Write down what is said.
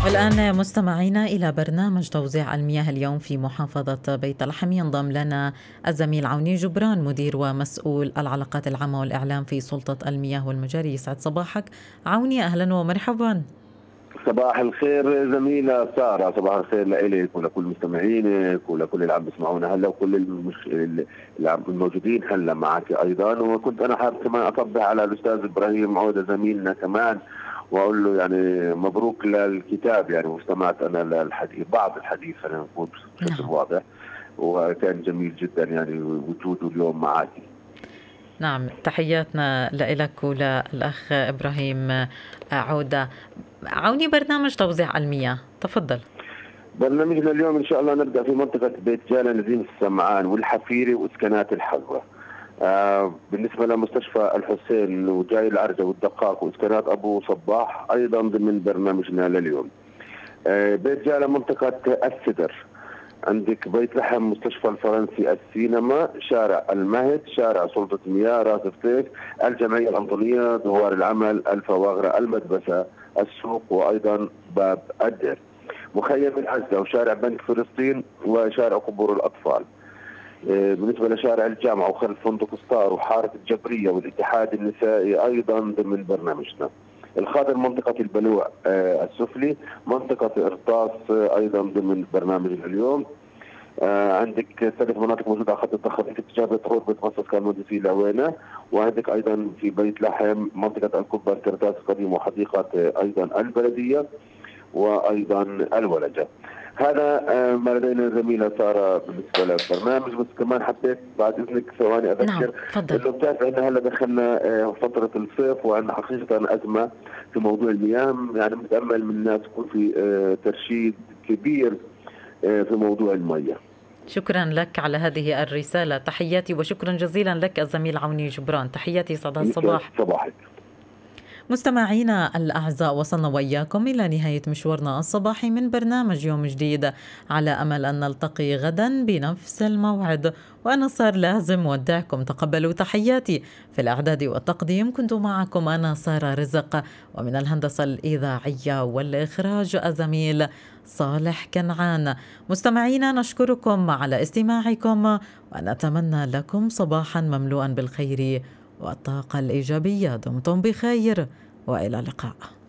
والآن مستمعينا إلى برنامج توزيع المياه اليوم في محافظة بيت لحم. ينضم لنا الزميل عوني جبران، مدير ومسؤول العلاقات العامة والإعلام في سلطة المياه والمجاري. يسعد صباحك عوني، أهلا ومرحبا. صباح الخير زميلة سارة، صباح الخير لإلك ولكل مستمعينك ولكل اللي عم بيسمعونا هلا وكل اللي عم الموجودين هلا معك أيضا. وكنت أنا حابب كمان أطبق على الأستاذ إبراهيم عودة زميلنا كمان وأقول له يعني مبروك للكتاب. يعني واستمعت أنا للحديث، بعض الحديث أنا نقول بشكل نعم واضح، وكان جميل جدا يعني وجوده اليوم معك. نعم، تحياتنا لك وللأخ إبراهيم عودة. عوني، برنامج توزيع المياه، تفضل. برنامجنا اليوم ان شاء الله نبدا في منطقه بيت جاله، نزيم السمعان والحفيري واسكانات الحلوه. بالنسبه لمستشفى الحسين وجاي العرجه والدقاق واسكانات ابو صباح ايضا ضمن برنامجنا لليوم. بيت جاله منطقه السدر، عندك بيت لحم مستشفى الفرنسي، السينما، شارع المهد، شارع سلطة مياه، راس فتيك، الجمعية الأنطونية، دوار العمل، الفواغرة، المدبسة، السوق، وأيضا باب الدير، مخيم العزة، وشارع بنك فلسطين، وشارع قبور الأطفال. بالنسبة لشارع الجامعة وخلف فندق ستار وحارة الجبرية والاتحاد النسائي أيضا ضمن برنامجنا. الخاضر منطقة البلوع السفلي، منطقة إرطاس أيضا ضمن برنامجنا اليوم. عندك 3 مناطق موجودة على خط التخطيط اتجاه بيت رود، بيت مصر، كان مهندسي لوينة. وعندك أيضا في بيت لحم منطقة القبة، الكرتاس القديم، وحديقة أيضا البلدية، وأيضا الولجة. هذا ما لدينا زميلة سارة بالنسبة للبرنامج. بس كمان حبيت بعد إذنك ثواني نعم أذكر تفضل. إنه بتعرف إحنا هلا دخلنا فترة الصيف، وعندنا حقيقة أزمة في موضوع المياه. يعني بنتأمل من الناس يكون في ترشيد كبير في موضوع المياه. شكرا لك على هذه الرسالة، تحياتي وشكرا جزيلا لك الزميل عوني جبران، تحياتي، سعد يسعد الصباح. صباحك. مستمعينا الأعزاء، وصلنا وإياكم إلى نهاية مشوارنا الصباحي من برنامج يوم جديد، على أمل أن نلتقي غدا بنفس الموعد. وأنا صار لازم ودعكم، تقبلوا تحياتي. في الإعداد والتقديم كنت معكم أنا سارة رزق، ومن الهندسة الإذاعية والإخراج الزميل صالح كنعان. مستمعينا نشكركم على استماعكم، ونتمنى لكم صباحا مملوءا بالخير والطاقة الإيجابية. دمتم بخير وإلى اللقاء.